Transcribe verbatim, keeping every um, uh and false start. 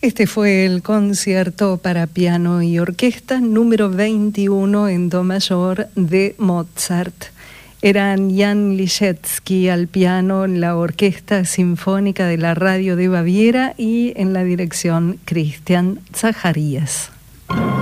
Este fue el concierto para piano y orquesta número veintiuno en do mayor de Mozart. Eran Jan Liszewski al piano, la Orquesta Sinfónica de la Radio de Baviera, y en la dirección Christian Zacharías.